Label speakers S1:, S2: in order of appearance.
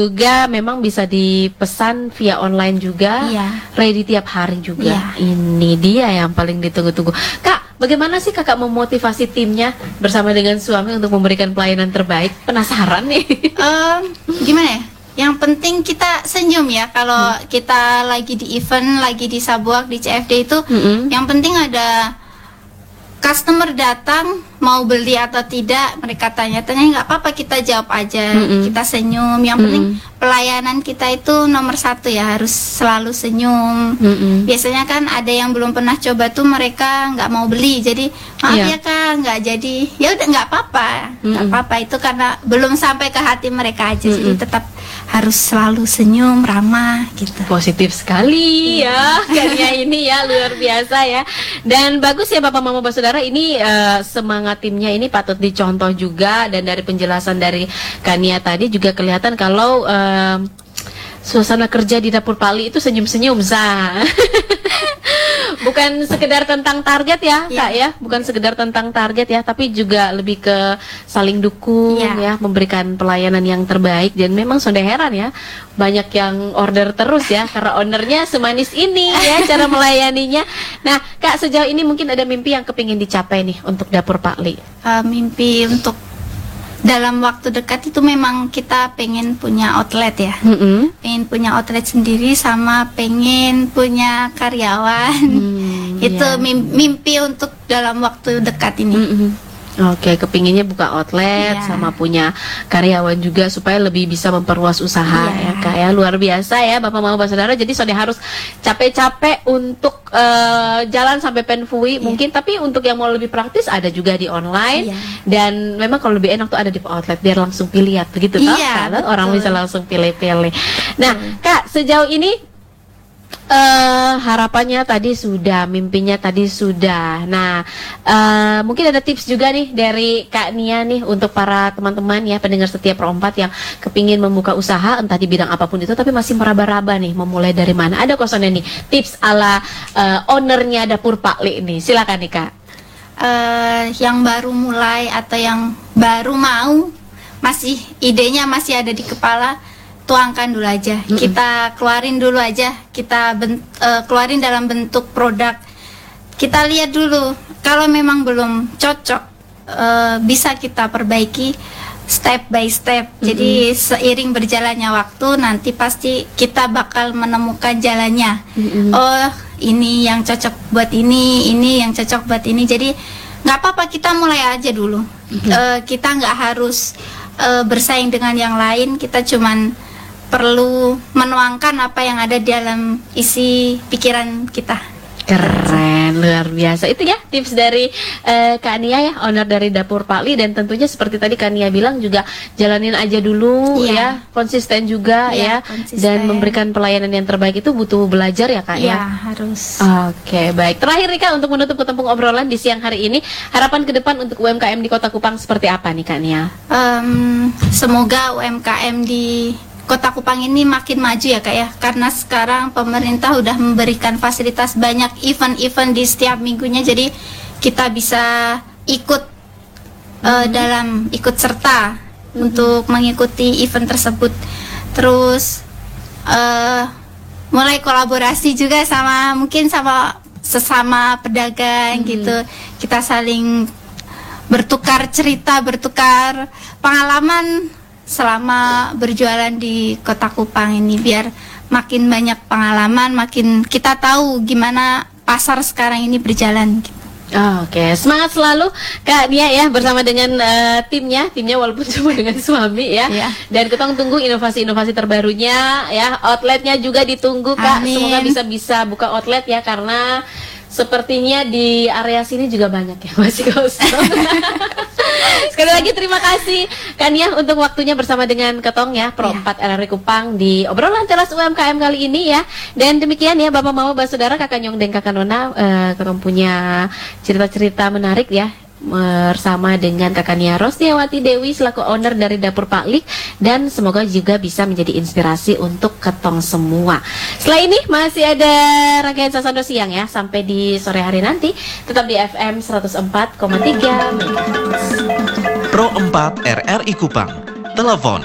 S1: Juga memang bisa dipesan via online juga, ready tiap hari juga. Ini dia yang paling ditunggu-tunggu. Kak, bagaimana sih kakak memotivasi timnya bersama dengan suami untuk memberikan pelayanan terbaik? Penasaran nih.
S2: Gimana ya? Yang penting kita senyum ya. Kalau kita lagi di event, lagi di Sabuak, di CFD itu, yang penting ada customer datang mau beli atau tidak, mereka tanya-tanya, nggak apa-apa, kita jawab aja, kita senyum. Yang penting pelayanan kita itu nomor satu ya, harus selalu senyum. Biasanya kan ada yang belum pernah coba tuh mereka nggak mau beli, jadi maaf ya kak, nggak jadi, ya udah nggak apa-apa, nggak apa-apa, itu karena belum sampai ke hati mereka aja. Jadi tetap harus selalu senyum, ramah gitu.
S1: Positif sekali ya, Kania ini ya, luar biasa ya. Dan bagus ya Bapak Mama Saudara, ini semangat timnya ini patut dicontoh juga. Dan dari penjelasan dari Kania tadi juga kelihatan kalau suasana kerja di dapur Pali itu senyum-senyum, bukan sekedar tentang target ya Kak ya, bukan sekedar tentang target ya, tapi juga lebih ke saling dukung ya, memberikan pelayanan yang terbaik. Dan memang sudah heran ya, banyak yang order terus ya, karena ownernya semanis ini ya cara melayaninya. Nah Kak, sejauh ini mungkin ada mimpi yang kepingin dicapai nih untuk dapur Pali?
S2: Mimpi untuk dalam waktu dekat itu memang kita pengen punya outlet ya, pengen punya outlet sendiri, sama pengen punya karyawan. Itu mimpi untuk dalam waktu dekat ini.
S1: Oke, kepinginnya buka outlet sama punya karyawan juga supaya lebih bisa memperluas usaha ya Kak ya. Luar biasa ya Bapak Mama Saudara. Jadi Sode harus capek-capek untuk jalan sampai Penfui mungkin, tapi untuk yang mau lebih praktis ada juga di online. Dan memang kalau lebih enak tuh ada di outlet biar langsung pilih ya, begitu toh? Karena orang bisa langsung pilih-pilih. Nah Kak, sejauh ini harapannya tadi sudah, mimpinya tadi sudah. Nah, mungkin ada tips juga nih dari Kak Nia nih untuk para teman-teman ya, pendengar setia Pro 4 yang kepingin membuka usaha entah di bidang apapun itu, tapi masih meraba-raba nih memulai dari mana. Ada kosongnya nih tips ala ownernya dapur Pakli ini. Silakan nih Kak.
S2: Yang baru mulai atau yang baru mau, masih idenya masih ada di kepala, tuangkan dulu aja, kita keluarin dulu aja, kita keluarin dalam bentuk produk, kita lihat dulu, kalau memang belum cocok bisa kita perbaiki step by step. Jadi seiring berjalannya waktu nanti pasti kita bakal menemukan jalannya. Oh ini yang cocok buat ini yang cocok buat ini. Jadi nggak apa-apa, kita mulai aja dulu. Kita nggak harus bersaing dengan yang lain, kita cuman perlu menuangkan apa yang ada di dalam isi pikiran kita.
S1: Keren, luar biasa. Itu ya tips dari Kak Nia ya, owner dari dapur Pakli. Dan tentunya seperti tadi Kak Nia bilang juga, jalanin aja dulu ya, konsisten juga ya, dan memberikan pelayanan yang terbaik itu butuh belajar ya Kak ya.
S2: Harus.
S1: Oke, baik. Terakhir nih Kak, untuk menutup ketempung obrolan di siang hari ini, harapan ke depan untuk UMKM di Kota Kupang seperti apa nih Kak Nia?
S2: Semoga UMKM di Kota Kupang ini makin maju ya Kak ya, karena sekarang pemerintah udah memberikan fasilitas banyak event-event di setiap minggunya, jadi kita bisa ikut ikut serta untuk mengikuti event tersebut. Terus mulai kolaborasi juga sama sesama pedagang gitu, kita saling bertukar cerita, bertukar pengalaman selama berjualan di Kota Kupang ini, biar makin banyak pengalaman, makin kita tahu gimana pasar sekarang ini berjalan gitu.
S1: Oke, semangat selalu Kak Nia ya, bersama dengan timnya walaupun cuma dengan suami ya. Dan kita tunggu inovasi-inovasi terbarunya ya, outletnya juga ditunggu Kak. Semoga bisa buka outlet ya, karena sepertinya di area sini juga banyak ya masih kosong. Sekali lagi terima kasih Kak Nia untuk waktunya bersama dengan Ketong ya, Pro 4 RRI Kupang di obrolan teras UMKM kali ini ya. Dan demikian ya Bapak Mama Saudara, Kakak Nyong dan Kakak Nona, Ketong punya cerita-cerita menarik ya bersama dengan Kakak Nia Rosdiawati Dewi selaku owner dari dapur Pakli, dan semoga juga bisa menjadi inspirasi untuk Ketong semua. Setelah ini masih ada rangkaian Sasando Siang ya, sampai di sore hari nanti tetap di FM 104,3 MHz.
S3: Pro 4 RRI Kupang, telepon